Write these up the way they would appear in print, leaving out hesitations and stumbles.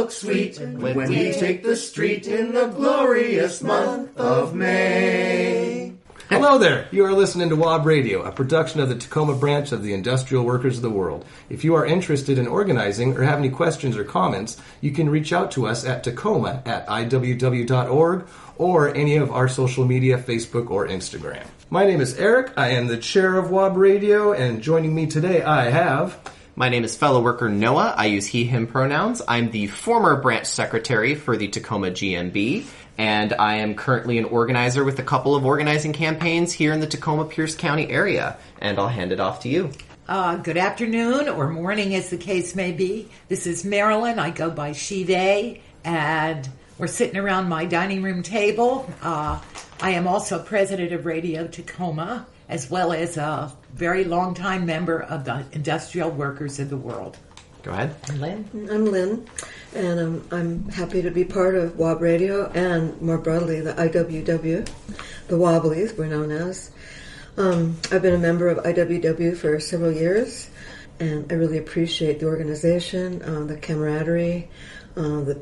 look sweet when we take the street in the glorious month of May. Hello there. You are listening to WAB Radio, a production of the Tacoma branch of the Industrial Workers of the World. If you are interested in organizing or have any questions or comments, you can reach out to us at Tacoma at iww.org or any of our social media, Facebook or Instagram. My name is Eric. I am the chair of WAB Radio, and joining me today I have... My name is fellow worker Noah. I use he, him pronouns. I'm the former branch secretary for the Tacoma GMB, and I am currently an organizer with a couple of organizing campaigns here in the Tacoma-Pierce County area. And I'll hand it off to you. Good afternoon, or morning as the case may be. This is Marilyn. I go by she, they, and we're sitting around my dining room table. I am also president of Radio Tacoma, as well as a very long-time member of the Industrial Workers of the World. Go ahead. And Lynn? I'm Lynn, and I'm happy to be part of WAB Radio and, more broadly, the IWW, the Wobblies, we're known as. I've been a member of IWW for several years, and I really appreciate the organization, the camaraderie, the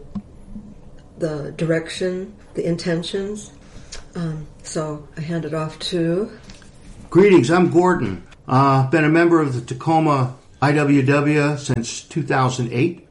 direction, the intentions. So I hand it off to... Greetings, I'm Gordon. Been a member of the Tacoma IWW since 2008.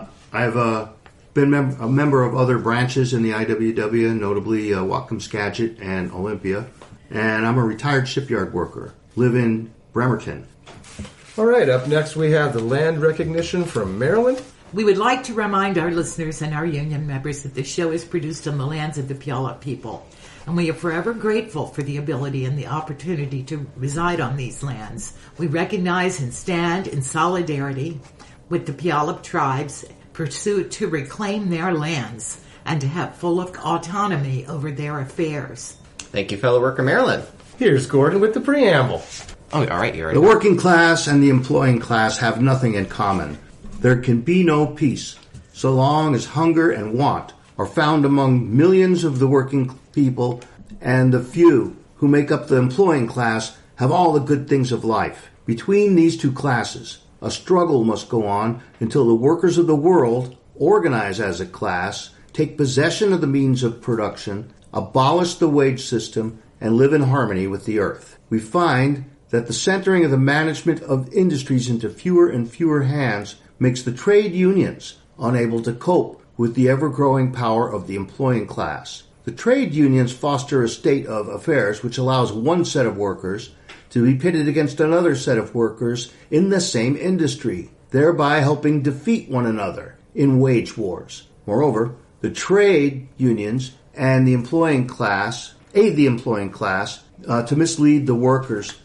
I've been a member of other branches in the IWW, notably Whatcom Skagit and Olympia. And I'm a retired shipyard worker. Live in Bremerton. All right, up next we have the land recognition from Maryland. We would like to remind our listeners and our union members that the show is produced on the lands of the Puyallup people. And we are forever grateful for the ability and the opportunity to reside on these lands. We recognize and stand in solidarity with the Puyallup tribes, pursue to reclaim their lands and to have full autonomy over their affairs. Thank you, fellow worker Marilyn. Here's Gordon with the preamble. Oh, all right, you're right. The working class and the employing class have nothing in common. There can be no peace so long as hunger and want are found among millions of the working people, and the few who make up the employing class have all the good things of life. Between these two classes, a struggle must go on until the workers of the world organize as a class, take possession of the means of production, abolish the wage system, and live in harmony with the earth. We find that the centering of the management of industries into fewer and fewer hands makes the trade unions unable to cope with the ever-growing power of the employing class. The trade unions foster a state of affairs which allows one set of workers to be pitted against another set of workers in the same industry, thereby helping defeat one another in wage wars. Moreover, the trade unions and the employing class aid the employing class to mislead the workers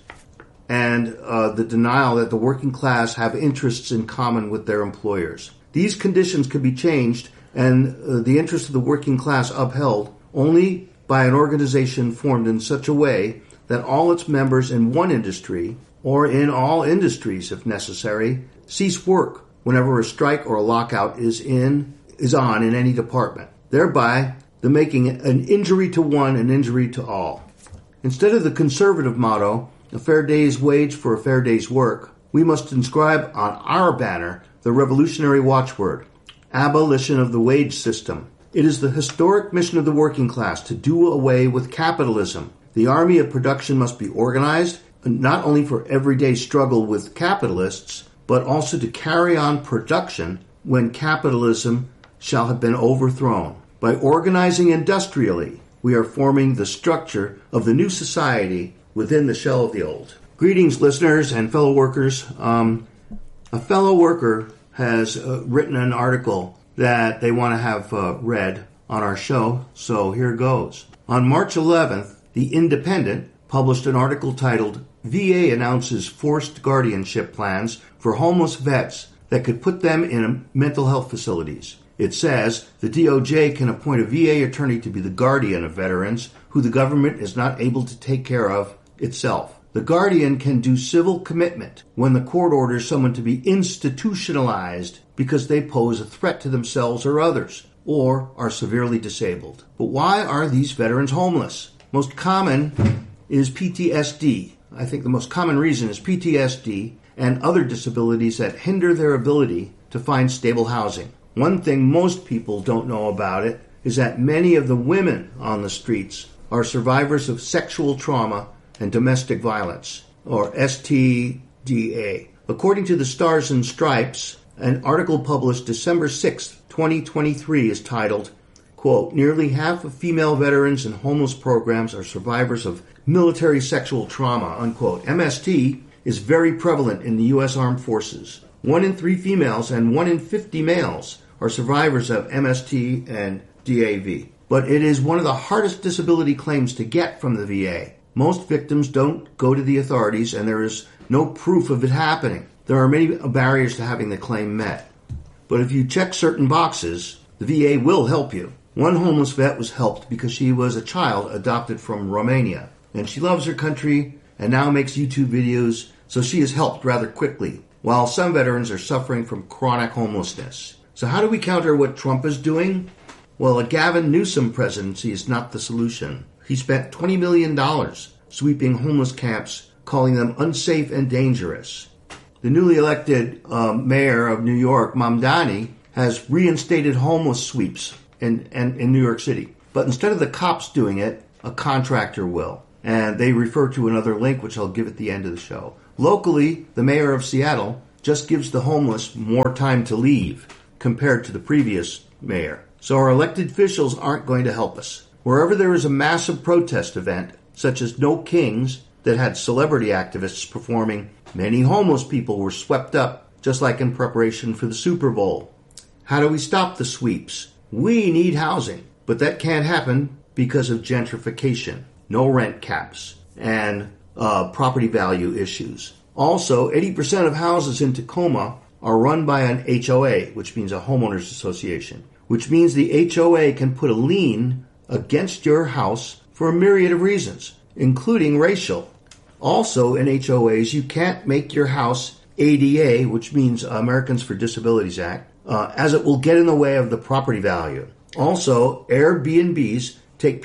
and the denial that the working class have interests in common with their employers. These conditions can be changed and the interests of the working class upheld only by an organization formed in such a way that all its members in one industry, or in all industries if necessary, cease work whenever a strike or a lockout is on in any department, thereby the making an injury to one an injury to all. Instead of the conservative motto, a fair day's wage for a fair day's work, we must inscribe on our banner the revolutionary watchword, abolition of the wage system. It is the historic mission of the working class to do away with capitalism. The army of production must be organized, not only for everyday struggle with capitalists, but also to carry on production when capitalism shall have been overthrown. By organizing industrially, we are forming the structure of the new society within the shell of the old. Greetings, listeners and fellow workers. A fellow worker has written an article that they want to have read on our show, so here goes. On March 11th, The Independent published an article titled, VA Announces Forced Guardianship Plans for Homeless Vets That Could Put Them in Mental Health Facilities. It says the DOJ can appoint a VA attorney to be the guardian of veterans who the government is not able to take care of itself. The guardian can do civil commitment when the court orders someone to be institutionalized because they pose a threat to themselves or others, or are severely disabled. But why are these veterans homeless? Most common is PTSD. I think the most common reason is PTSD and other disabilities that hinder their ability to find stable housing. One thing most people don't know about it is that many of the women on the streets are survivors of sexual trauma and domestic violence, or STDA. According to the Stars and Stripes, an article published December 6, 2023 is titled, quote, "Nearly half of female veterans in homeless programs are survivors of military sexual trauma," unquote. MST is very prevalent in the U.S. Armed Forces. 1 in 3 females and 1 in 50 males are survivors of MST and DAV. But it is one of the hardest disability claims to get from the VA. Most victims don't go to the authorities, and there is no proof of it happening. There are many barriers to having the claim met. But if you check certain boxes, the VA will help you. One homeless vet was helped because she was a child adopted from Romania, and she loves her country and now makes YouTube videos, so she is helped rather quickly, while some veterans are suffering from chronic homelessness. So how do we counter what Trump is doing? Well, a Gavin Newsom presidency is not the solution. He spent $20 million sweeping homeless camps, calling them unsafe and dangerous. The newly elected mayor of New York, Mamdani, has reinstated homeless sweeps in New York City. But instead of the cops doing it, a contractor will. And they refer to another link, which I'll give at the end of the show. Locally, the mayor of Seattle just gives the homeless more time to leave compared to the previous mayor. So our elected officials aren't going to help us. Wherever there is a massive protest event, such as No Kings, that had celebrity activists performing, many homeless people were swept up, just like in preparation for the Super Bowl. How do we stop the sweeps? We need housing, but that can't happen because of gentrification, no rent caps, and property value issues. Also, 80% of houses in Tacoma are run by an HOA, which means a homeowners association, which means the HOA can put a lien against your house for a myriad of reasons, including racial. Also, in HOAs, you can't make your house ADA, which means Americans for Disabilities Act, as it will get in the way of the property value. Also, Airbnbs take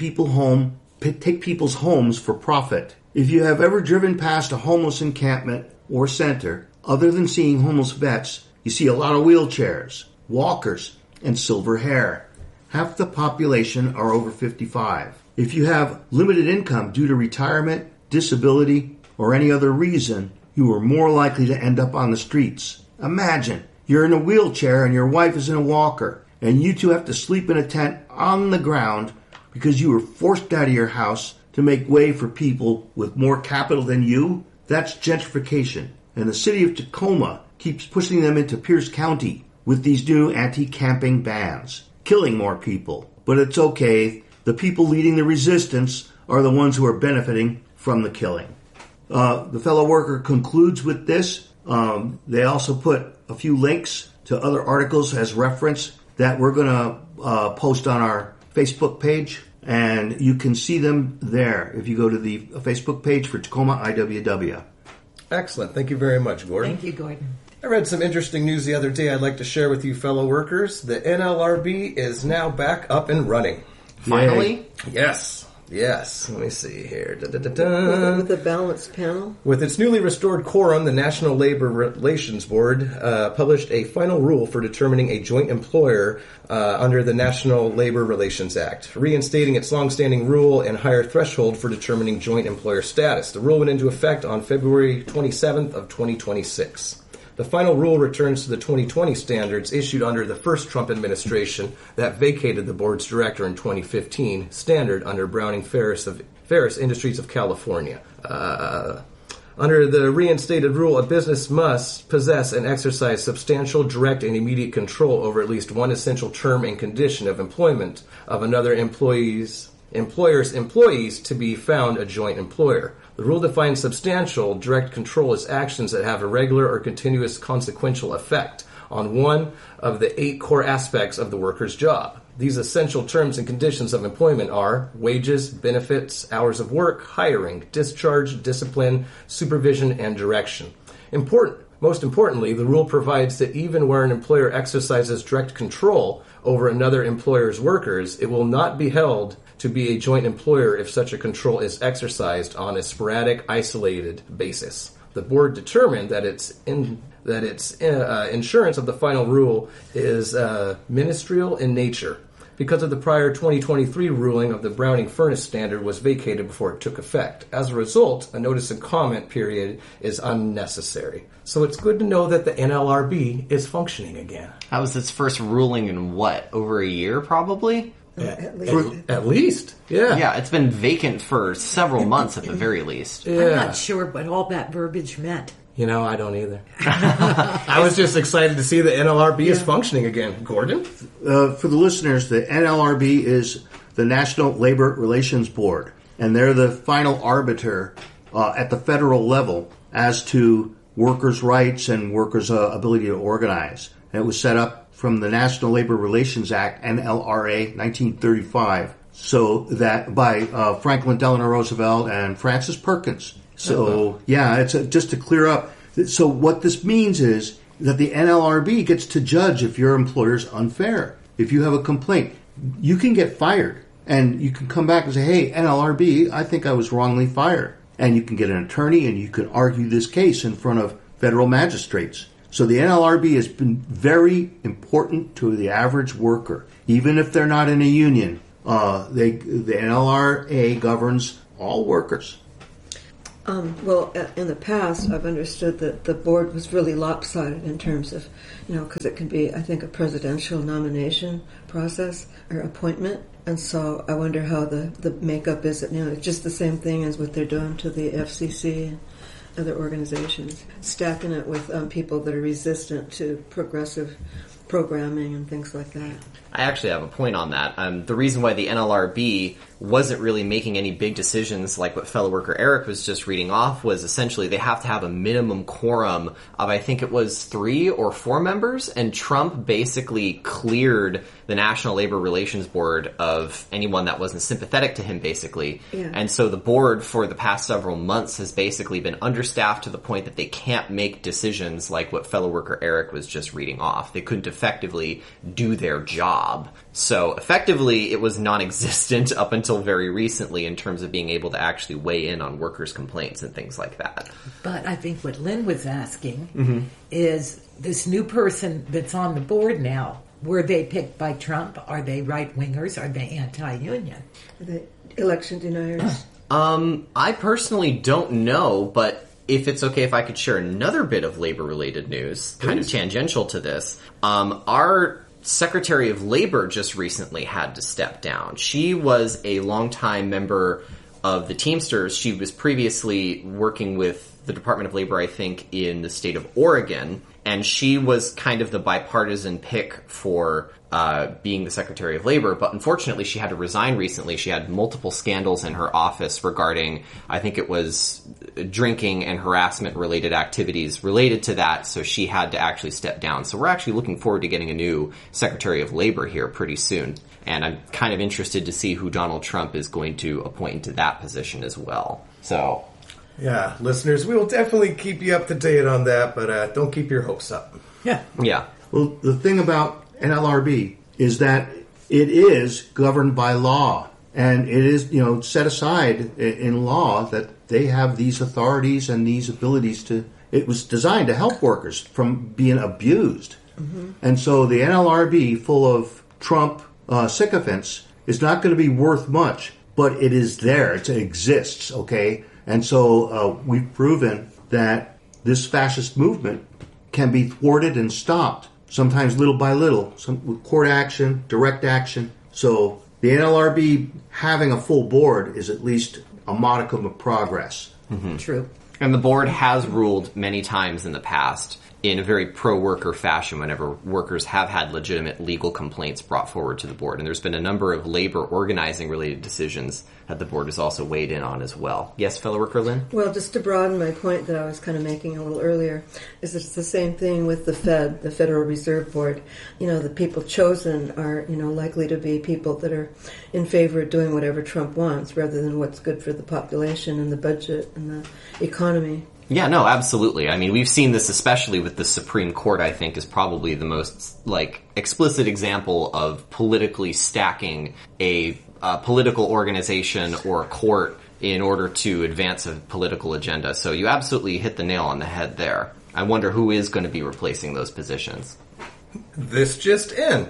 people's homes for profit. If you have ever driven past a homeless encampment or center, other than seeing homeless vets, you see a lot of wheelchairs, walkers, and silver hair. Half the population are over 55. If you have limited income due to retirement, disability, or any other reason, you are more likely to end up on the streets. Imagine, you're in a wheelchair and your wife is in a walker, and you two have to sleep in a tent on the ground because you were forced out of your house to make way for people with more capital than you. That's gentrification. And the city of Tacoma keeps pushing them into Pierce County with these new anti-camping bans, killing more people. But it's okay. The people leading the resistance are the ones who are benefiting from the killing. The fellow worker concludes with this. They also put a few links to other articles as reference that we're going to post on our Facebook page, and you can see them there if you go to the Facebook page for Tacoma IWW. Excellent. Thank you very much, Gordon. Thank you, Gordon. I read some interesting news the other day I'd like to share with you fellow workers. The NLRB is now back up and running. Finally? Yes. Let me see here. With the balanced panel? With its newly restored quorum, the National Labor Relations Board published a final rule for determining a joint employer under the National Labor Relations Act, reinstating its longstanding rule and higher threshold for determining joint employer status. The rule went into effect on February 27th of 2026. The final rule returns to the 2020 standards issued under the first Trump administration that vacated the board's director in 2015 standard under Browning-Ferris Industries of California. Under the reinstated rule, a business must possess and exercise substantial, direct, and immediate control over at least one essential term and condition of employment of another employer's employees to be found a joint employer. The rule defines substantial, direct control as actions that have a regular or continuous consequential effect on one of the 8 core aspects of the worker's job. These essential terms and conditions of employment are wages, benefits, hours of work, hiring, discharge, discipline, supervision, and direction. Most importantly, the rule provides that even where an employer exercises direct control over another employer's workers, it will not be held to be a joint employer if such a control is exercised on a sporadic, isolated basis. The board determined that its insurance of the final rule is ministerial in nature, because of the prior 2023 ruling of the Browning furnace standard was vacated before it took effect. As a result, a notice and comment period is unnecessary. So it's good to know that the NLRB is functioning again. That was its first ruling in what, over a year probably? At least, yeah. Yeah, it's been vacant for several months at the very least. Yeah. I'm not sure what all that verbiage meant. You know, I don't either. I was just excited to see the NLRB is functioning again. Gordon? For the listeners, the NLRB is the National Labor Relations Board, and they're the final arbiter at the federal level as to workers' rights and workers' ability to organize. And it was set up from the National Labor Relations Act, NLRA, 1935, so that by Franklin Delano Roosevelt and Francis Perkins. So, yeah, it's just to clear up. So what this means is that the NLRB gets to judge if your employer's unfair. If you have a complaint, you can get fired. And you can come back and say, hey, NLRB, I think I was wrongly fired. And you can get an attorney and you can argue this case in front of federal magistrates. So the NLRB has been very important to the average worker. Even if they're not in a union, the NLRA governs all workers. Well, in the past, I've understood that the board was really lopsided in terms of, because it can be, I think, a presidential nomination process or appointment. And so I wonder how the makeup is. It's just the same thing as what they're doing to the FCC and other organizations, stacking it with people that are resistant to progressive programming and things like that. I actually have a point on that. The reason why the NLRB wasn't really making any big decisions like what fellow worker Eric was just reading off was essentially they have to have a minimum quorum of, I think it was 3 or 4 members, and Trump basically cleared the National Labor Relations Board of anyone that wasn't sympathetic to him, basically. Yeah. And so the board for the past several months has basically been understaffed to the point that they can't make decisions like what fellow worker Eric was just reading off. They couldn't effectively do their job. So effectively, it was non-existent up until very recently in terms of being able to actually weigh in on workers' complaints and things like that. But I think what Lynn was asking is this new person that's on the board now, were they picked by Trump? Are they right-wingers? Are they anti-union? Are they election deniers? I personally don't know, but if it's okay if I could share another bit of labor-related news, kind of tangential to this, our Secretary of Labor just recently had to step down. She was a longtime member of the Teamsters. She was previously working with the Department of Labor, I think, in the state of Oregon, and she was kind of the bipartisan pick for being the Secretary of Labor, but unfortunately she had to resign recently. She had multiple scandals in her office regarding, I think it was drinking and harassment related activities related to that, so she had to actually step down. So we're actually looking forward to getting a new Secretary of Labor here pretty soon, and I'm kind of interested to see who Donald Trump is going to appoint into that position as well. So, yeah, listeners, we will definitely keep you up to date on that, but don't keep your hopes up. Yeah. Well, the thing about NLRB is that it is governed by law, and it is, set aside in law that they have these authorities and these abilities to. It was designed to help workers from being abused, and so the NLRB, full of Trump sycophants, is not going to be worth much, but it is there. It exists, okay, and so we've proven that this fascist movement can be thwarted and stopped. Sometimes little by little, some court action, direct action. So the NLRB having a full board is at least a modicum of progress. True. And the board has ruled many times in the past in a very pro-worker fashion whenever workers have had legitimate legal complaints brought forward to the board. And there's been a number of labor organizing-related decisions that the board has also weighed in on as well. Yes, fellow worker Lynn? Well, just to broaden my point that I was kind of making a little earlier, is it's the same thing with the Fed, the Federal Reserve Board. The people chosen are, likely to be people that are in favor of doing whatever Trump wants rather than what's good for the population and the budget and the economy. Yeah, no, absolutely. I mean, we've seen this especially with the Supreme Court, I think, is probably the most, explicit example of politically stacking a political organization or a court in order to advance a political agenda. So you absolutely hit the nail on the head there. I wonder who is going to be replacing those positions. This just in.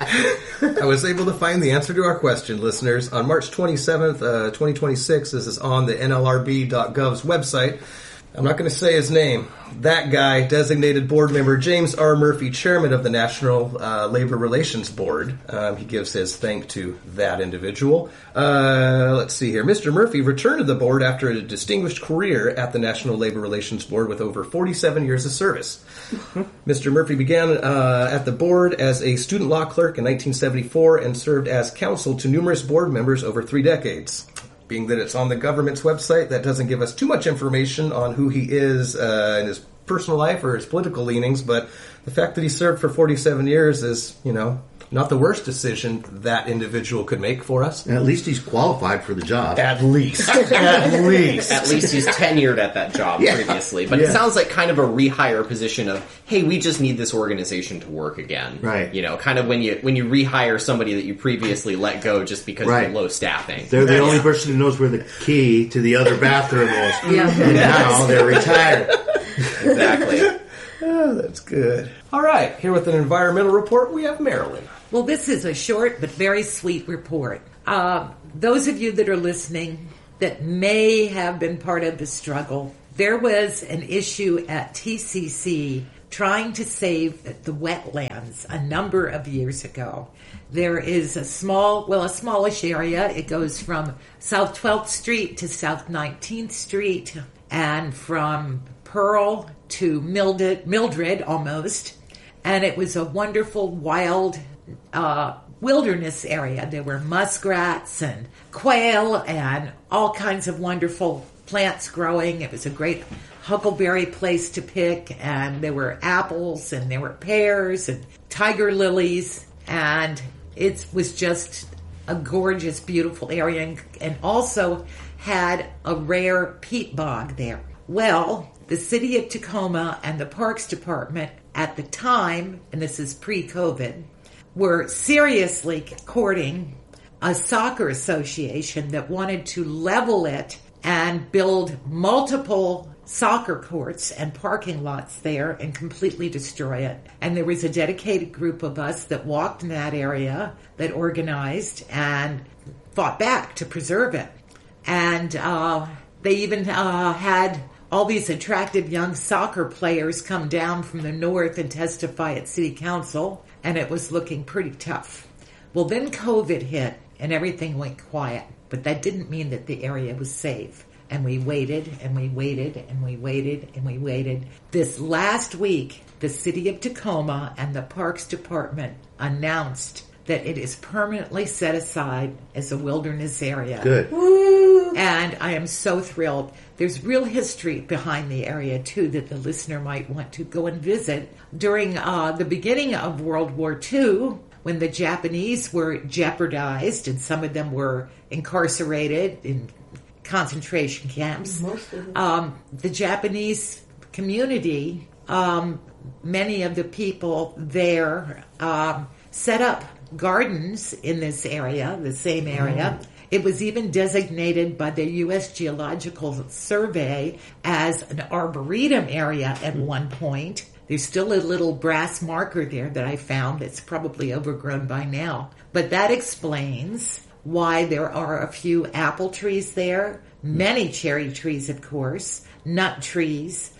I was able to find the answer to our question, listeners. On March 27th, 2026, this is on the NLRB.gov's website. I'm not going to say his name. That guy, designated board member James R. Murphy, chairman of the National Labor Relations Board. He gives his thank to that individual. Let's see here. Mr. Murphy returned to the board after a distinguished career at the National Labor Relations Board with over 47 years of service. Mr. Murphy began at the board as a student law clerk in 1974 and served as counsel to numerous board members over 3 decades. Being that it's on the government's website, that doesn't give us too much information on who he is in his personal life or his political leanings, but the fact that he served for 47 years is, not the worst decision that individual could make for us. And at least he's qualified for the job. At least. At least. At least he's tenured at that job previously. But it sounds like kind of a rehire position of, hey, we just need this organization to work again. Right. Kind of when you rehire somebody that you previously let go just because of low staffing. They're the only person who knows where the key to the other bathroom is. And now they're retired. Exactly. Oh, that's good. All right. Here with an environmental report, we have Marilyn. Well, this is a short but very sweet report. Those of you that are listening that may have been part of the struggle, there was an issue at TCC trying to save the wetlands a number of years ago. There is a smallish area. It goes from South 12th Street to South 19th Street and from Pearl to Mildred almost. And it was a wonderful wild wilderness area. There were muskrats and quail and all kinds of wonderful plants growing. It was a great huckleberry place to pick, and there were apples and there were pears and tiger lilies, and it was just a gorgeous, beautiful area, and also had a rare peat bog there. Well, the city of Tacoma and the Parks Department at the time, and this is pre-COVID, were seriously courting a soccer association that wanted to level it and build multiple soccer courts and parking lots there and completely destroy it. And there was a dedicated group of us that walked in that area, that organized and fought back to preserve it. And they even had all these attractive young soccer players come down from the north and testify at city council, and it was looking pretty tough. Well, then COVID hit and everything went quiet, but that didn't mean that the area was safe. And we waited and we waited and we waited and we waited. This last week, the city of Tacoma and the Parks Department announced that it is permanently set aside as a wilderness area. Good. Woo! And I am so thrilled. There's real history behind the area, too, that the listener might want to go and visit. During the beginning of World War II, when the Japanese were jeopardized and some of them were incarcerated in concentration camps, the Japanese community, many of the people there set up gardens in this area, the same area. It was even designated by the U.S. Geological Survey as an arboretum area at one point. There's still a little brass marker there that I found that's probably overgrown by now. But that explains why there are a few apple trees there, many cherry trees, of course, nut trees,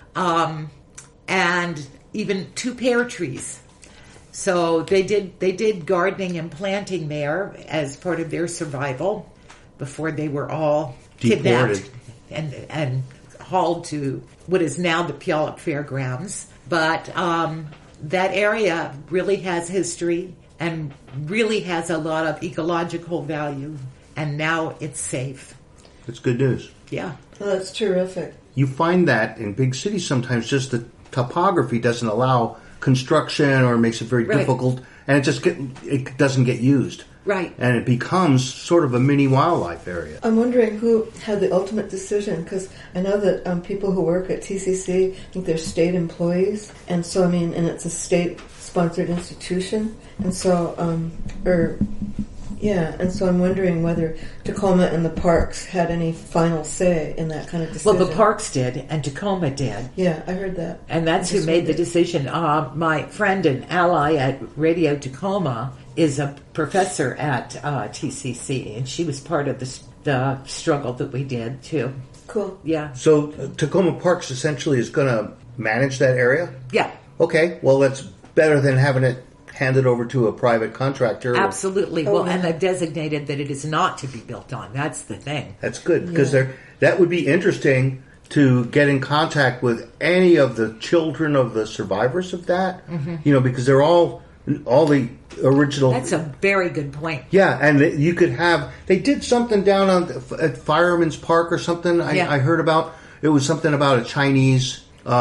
and even 2 pear trees. So they did gardening and planting there as part of their survival before they were all kidnapped and hauled to what is now the Puyallup Fairgrounds. But that area really has history and really has a lot of ecological value, and now it's safe. It's good news. Yeah. Oh, that's terrific. You find that in big cities sometimes just the topography doesn't allow construction or makes it very difficult, and it doesn't get used. Right. And it becomes sort of a mini wildlife area. I'm wondering who had the ultimate decision, because I know that people who work at TCC, I think they're state employees, and so, and it's a state-sponsored institution, and so, Yeah, and so I'm wondering whether Tacoma and the parks had any final say in that kind of decision. Well, the parks did, and Tacoma did. Yeah, I heard that. And that's who made the decision. My friend and ally at Radio Tacoma is a professor at TCC, and she was part of the struggle that we did, too. Cool. Yeah. So Tacoma Parks essentially is going to manage that area? Yeah. Okay, well, that's better than having it handed over to a private contractor. Absolutely. Well, and they've designated that it is not to be built on. That's the thing. That's good, because that would be interesting to get in contact with any of the children of the survivors of that, because they're all the original. That's a very good point. Yeah, and you could have, they did something down at Fireman's Park or something I heard about. It was something about a Chinese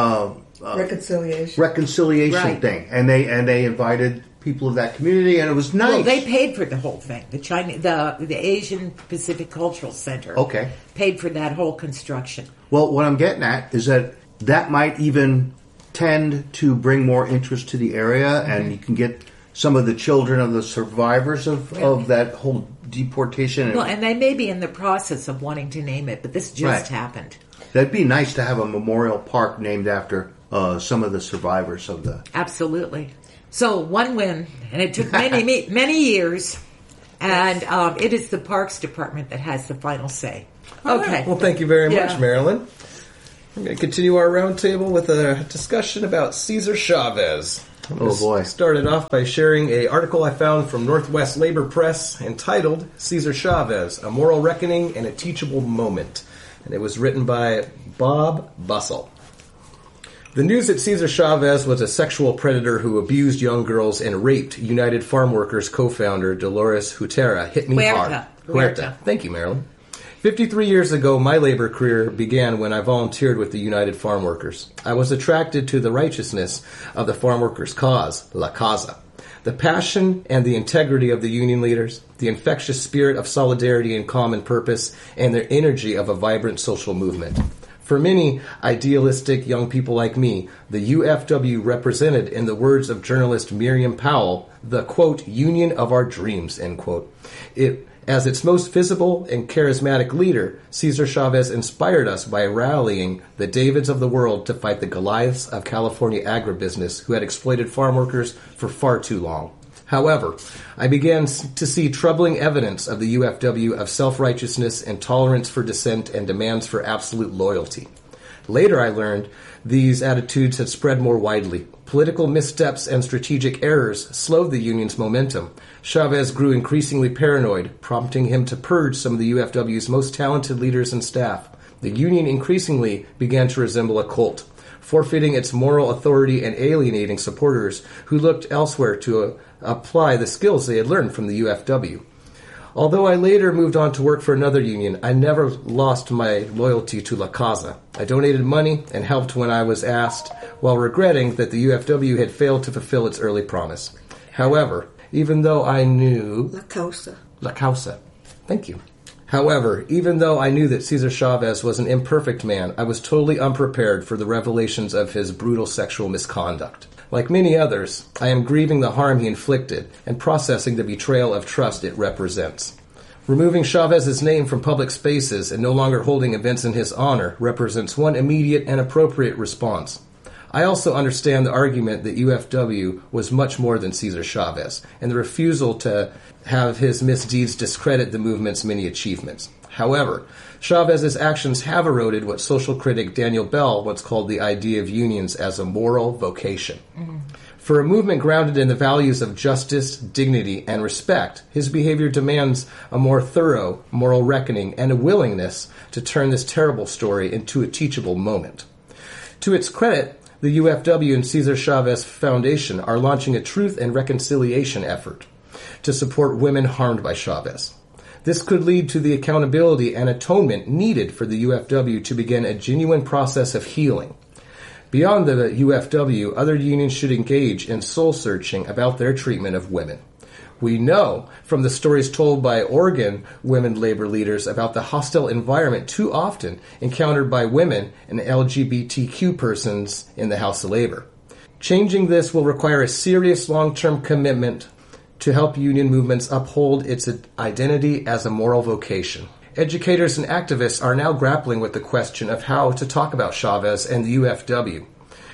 reconciliation thing, and they invited people of that community, and it was nice. Well, they paid for the whole thing. The Asian Pacific Cultural Center paid for that whole construction. Well, what I'm getting at is that might even tend to bring more interest to the area, and you can get some of the children of the survivors of that whole deportation. Well, and they may be in the process of wanting to name it, but this just happened. That'd be nice to have a memorial park named after some of the survivors of the... Absolutely. So, one win, and it took many years, and it is the Parks Department that has the final say. Okay. Right. Well, thank you very much, Marilyn. We're going to continue our roundtable with a discussion about Cesar Chavez. Oh, boy. I started off by sharing an article I found from Northwest Labor Press entitled Cesar Chavez, A Moral Reckoning and a Teachable Moment. And it was written by Bob Bussell. The news that Cesar Chavez was a sexual predator who abused young girls and raped United Farm Workers co-founder Dolores Huerta hit me hard. Huerta. Thank you, Marilyn. 53 years ago, my labor career began when I volunteered with the United Farm Workers. I was attracted to the righteousness of the farm workers' cause, La Causa, the passion and the integrity of the union leaders, the infectious spirit of solidarity and common purpose, and the energy of a vibrant social movement. For many idealistic young people like me, the UFW represented, in the words of journalist Miriam Powell, the, quote, union of our dreams, end quote. As its most visible and charismatic leader, Cesar Chavez inspired us by rallying the Davids of the world to fight the Goliaths of California agribusiness who had exploited farm workers for far too long. However, I began to see troubling evidence of the UFW of self-righteousness, intolerance for dissent, and demands for absolute loyalty. Later I learned these attitudes had spread more widely. Political missteps and strategic errors slowed the union's momentum. Chavez grew increasingly paranoid, prompting him to purge some of the UFW's most talented leaders and staff. The union increasingly began to resemble a cult, forfeiting its moral authority and alienating supporters who looked elsewhere to apply the skills they had learned from the UFW. Although I later moved on to work for another union, I never lost my loyalty to La Causa. I donated money and helped when I was asked, while regretting that the UFW had failed to fulfill its early promise. However, even though I knew... La Causa. Thank you. However, even though I knew that Cesar Chavez was an imperfect man, I was totally unprepared for the revelations of his brutal sexual misconduct. Like many others, I am grieving the harm he inflicted and processing the betrayal of trust it represents. Removing Chavez's name from public spaces and no longer holding events in his honor represents one immediate and appropriate response. I also understand the argument that UFW was much more than Cesar Chavez, and the refusal to have his misdeeds discredit the movement's many achievements. However, Chavez's actions have eroded what social critic Daniel Bell once called the idea of unions as a moral vocation. Mm-hmm. For a movement grounded in the values of justice, dignity, and respect, his behavior demands a more thorough moral reckoning and a willingness to turn this terrible story into a teachable moment. To its credit, the UFW and Cesar Chavez Foundation are launching a truth and reconciliation effort to support women harmed by Chavez. This could lead to the accountability and atonement needed for the UFW to begin a genuine process of healing. Beyond the UFW, other unions should engage in soul-searching about their treatment of women. We know from the stories told by Oregon women labor leaders about the hostile environment too often encountered by women and LGBTQ persons in the House of Labor. Changing this will require a serious long-term commitment to help union movements uphold its identity as a moral vocation. Educators and activists are now grappling with the question of how to talk about Chavez and the UFW.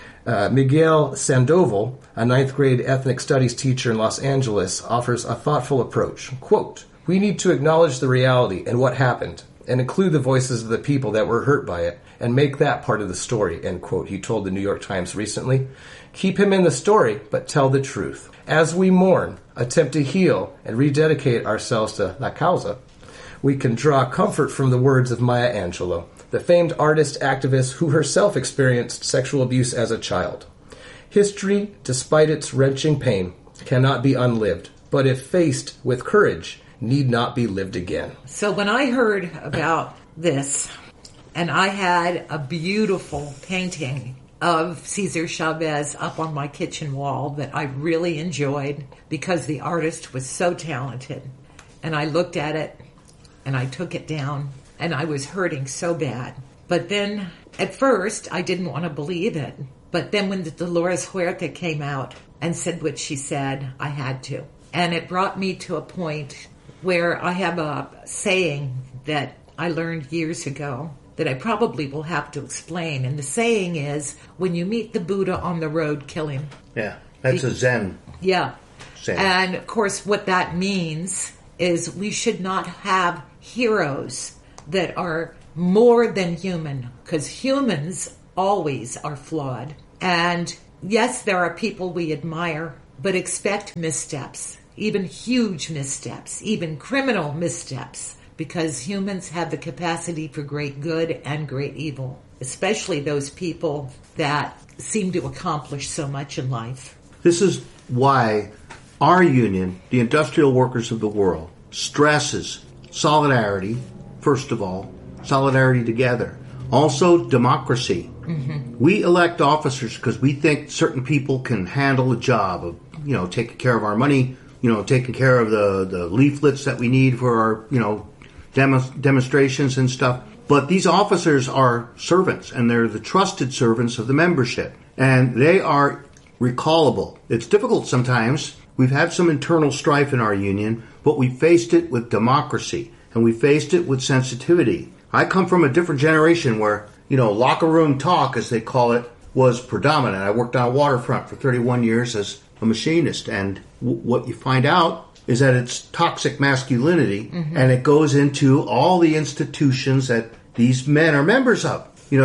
Miguel Sandoval, a ninth grade ethnic studies teacher in Los Angeles, offers a thoughtful approach. Quote, "We need to acknowledge the reality and what happened, and include the voices of the people that were hurt by it, and make that part of the story," end quote, he told the New York Times recently. "Keep him in the story, but tell the truth. As we mourn, attempt to heal, and rededicate ourselves to La Causa, we can draw comfort from the words of Maya Angelou, the famed artist activist who herself experienced sexual abuse as a child. History, despite its wrenching pain, cannot be unlived, but if faced with courage, need not be lived again." So when I heard about this, and I had a beautiful painting of Cesar Chavez up on my kitchen wall that I really enjoyed because the artist was so talented, and I looked at it and I took it down, and I was hurting so bad. But then, at first, I didn't want to believe it. But then when the Dolores Huerta came out and said what she said, I had to. And it brought me to a point where I have a saying that I learned years ago that I probably will have to explain. And the saying is, when you meet the Buddha on the road, kill him. Yeah, that's a Zen Yeah. saying. And, of course, what that means is we should not have heroes that are more than human, because humans always are flawed. And yes, there are people we admire, but expect missteps, even huge missteps, even criminal missteps, because humans have the capacity for great good and great evil, especially those people that seem to accomplish so much in life. This is why our union, the Industrial Workers of the World, stresses solidarity, first of all, solidarity together. Also, democracy. Mm-hmm. We elect officers because we think certain people can handle a job of, taking care of our money, taking care of the leaflets that we need for our, demonstrations and stuff. But these officers are servants, and they're the trusted servants of the membership. And they are recallable. It's difficult sometimes. We've had some internal strife in our union, but we faced it with democracy, and we faced it with sensitivity. I come from a different generation where, locker room talk, as they call it, was predominant. I worked on a waterfront for 31 years as a machinist, and what you find out is that it's toxic masculinity, and it goes into all the institutions that these men are members of.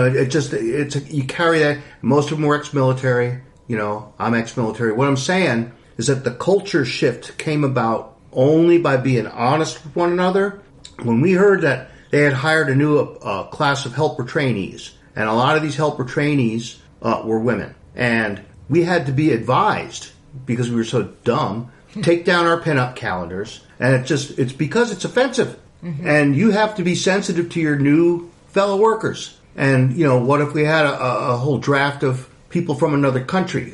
You carry that. Most of them were ex-military. I'm ex-military. What I'm saying is that the culture shift came about only by being honest with one another. When we heard that they had hired a new class of helper trainees, and a lot of these helper trainees were women, and we had to be advised, because we were so dumb, take down our pinup calendars, and it's because it's offensive. Mm-hmm. And you have to be sensitive to your new fellow workers. And, what if we had a whole draft of people from another country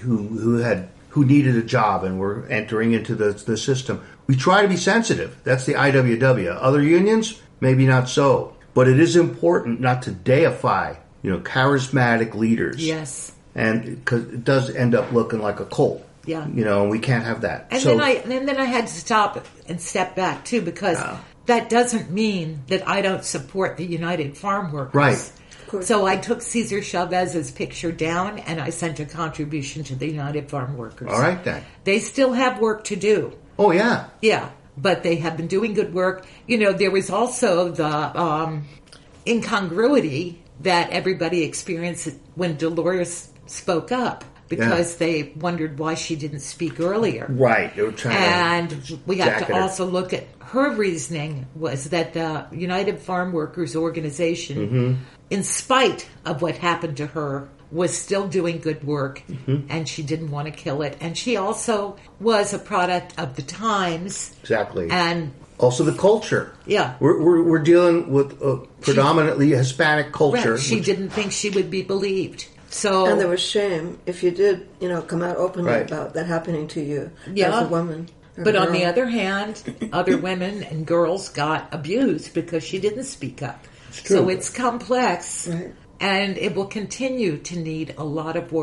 who needed a job and were entering into the system? We try to be sensitive. That's the IWW. Other unions, maybe not so. But it is important not to deify, charismatic leaders. Yes. And because it does end up looking like a cult. Yeah. And we can't have that. And then I had to stop and step back too, because that doesn't mean that I don't support the United Farm Workers. Right. So I took Cesar Chavez's picture down and I sent a contribution to the United Farm Workers. All right then. They still have work to do. Oh yeah. Yeah. But they have been doing good work. There was also the incongruity that everybody experienced when Dolores spoke up, because they wondered why she didn't speak earlier. Right. They were trying we have to also look at her reasoning was that the United Farm Workers Organization, in spite of what happened to her, was still doing good work, and she didn't want to kill it. And she also was a product of the times. Exactly. And also the culture. Yeah. We're dealing with a predominantly Hispanic culture. Right. She didn't think she would be believed. So, and there was shame if you did, come out openly about that happening to you as a woman. But on the other hand, other women and girls got abused because she didn't speak up. It's true. So it's complex, right. And it will continue to need a lot of work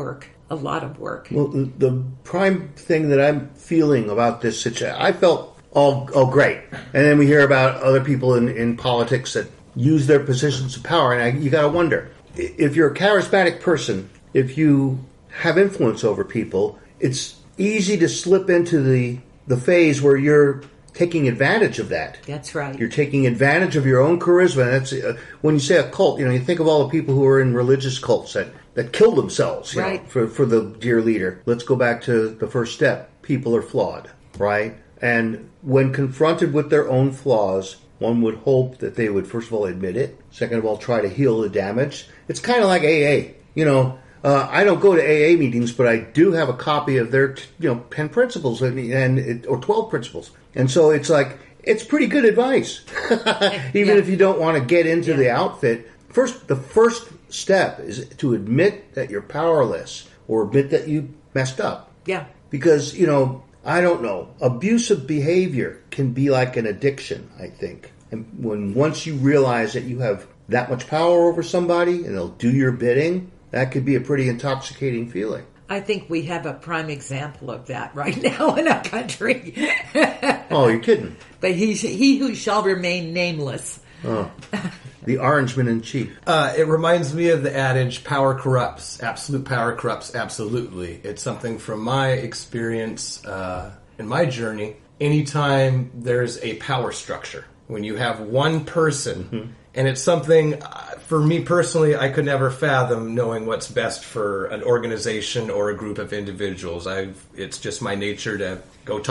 a lot of work. Well, the prime thing that I'm feeling about this situation, I felt all great. And then we hear about other people in politics that use their positions of power, and you got to wonder, if you're a charismatic person, if you have influence over people, it's easy to slip into the phase where you're taking advantage of that. That's right. You're taking advantage of your own charisma. That's when you say a cult, you think of all the people who are in religious cults that kill themselves, right, for the dear leader. Let's go back to the first step. People are flawed, right? And when confronted with their own flaws, one would hope that they would, first of all, admit it. Second of all, try to heal the damage. It's kind of like AA. I don't go to AA meetings, but I do have a copy of their, 10 principles or 12 principles. And so it's like, it's pretty good advice. Even if you don't want to get into the outfit. The first step is to admit that you're powerless or admit that you messed up. Yeah. Because, I don't know. Abusive behavior can be like an addiction, I think. And once you realize that you have that much power over somebody and they'll do your bidding, that could be a pretty intoxicating feeling. I think we have a prime example of that right now in our country. Oh, you're kidding. But he who shall remain nameless. Oh, the Orangeman in chief. It reminds me of the adage, power corrupts. Absolute power corrupts absolutely. It's something from my experience in my journey. Anytime there's a power structure, when you have one person, and it's something, for me personally, I could never fathom knowing what's best for an organization or a group of individuals. It's just my nature to go talk